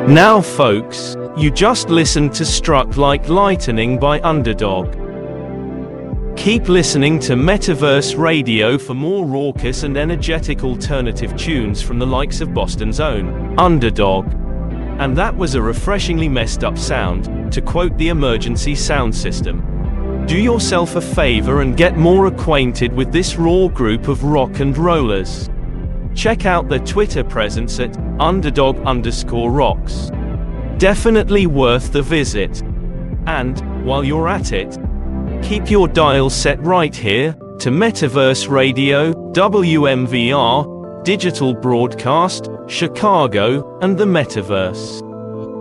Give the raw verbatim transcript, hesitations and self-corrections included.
Now folks, you just listened to Struck Like Lightning by Underdog. Keep listening to Metaverse Radio for more raucous and energetic alternative tunes from the likes of Boston's own Underdog. And that was a refreshingly messed up sound, to quote the emergency sound system. Do yourself a favor and get more acquainted with this raw group of rock and rollers. Check out their Twitter presence at underdog underscore rocks. Definitely worth the visit. And, while you're at it, keep your dial set right here, to Metaverse Radio, W M V R, Digital Broadcast, Chicago, and the Metaverse.